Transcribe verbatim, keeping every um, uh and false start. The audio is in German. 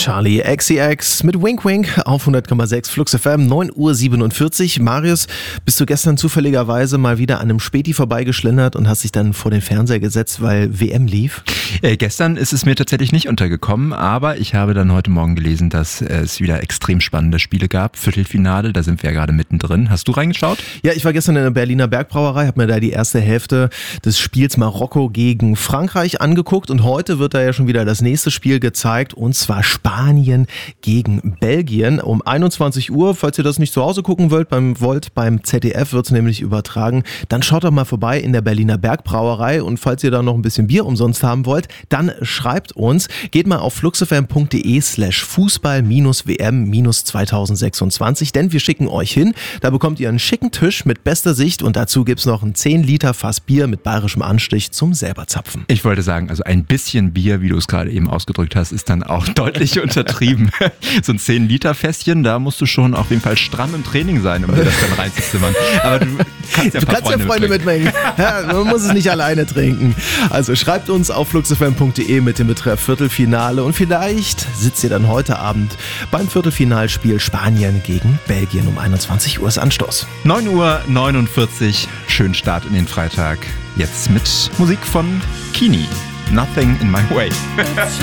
Charlie X C X mit Wink Wink auf hundert Komma sechs Flux F M, neun Uhr siebenundvierzig. Marius, bist du gestern zufälligerweise mal wieder an einem Späti vorbeigeschlendert und hast dich dann vor den Fernseher gesetzt, weil W M lief? Äh, gestern ist es mir tatsächlich nicht untergekommen, aber ich habe dann heute Morgen gelesen, dass es wieder extrem spannende Spiele gab. Viertelfinale, da sind wir ja gerade mittendrin. Hast du reingeschaut? Ja, ich war gestern in der Berliner Bergbrauerei, habe mir da die erste Hälfte des Spiels Marokko gegen Frankreich angeguckt und heute wird da ja schon wieder das nächste Spiel gezeigt, und zwar Spanien gegen Belgien um einundzwanzig Uhr. Falls ihr das nicht zu Hause gucken wollt, beim, wollt, beim Z D F wird es nämlich übertragen, dann schaut doch mal vorbei in der Berliner Bergbrauerei, und falls ihr da noch ein bisschen Bier umsonst haben wollt, dann schreibt uns, geht mal auf fluxfm.de slash Fußball minus W M minus zweitausendsechsundzwanzig, denn wir schicken euch hin, da bekommt ihr einen schicken Tisch mit bester Sicht und dazu gibt's noch ein zehn Liter Fass Bier mit bayerischem Anstich zum selber zapfen. Ich wollte sagen, also ein bisschen Bier, wie du es gerade eben ausgedrückt hast, ist dann auch deutlich untertrieben. So ein zehn Liter Fässchen, da musst du schon auf jeden Fall stramm im Training sein, um dir das dann reinzuzimmern. Aber du kannst ja, du kannst Freunde ja Freunde mitbringen. mitbringen. Ja, man muss es nicht alleine trinken. Also schreibt uns auf fluxfm.de mit dem Betreff Viertelfinale und vielleicht sitzt ihr dann heute Abend beim Viertelfinalspiel Spanien gegen Belgien um einundzwanzig Uhr ist Anstoß. neun Uhr neunundvierzig, schönen Start in den Freitag. Jetzt mit Musik von Kini. Nothing in my way.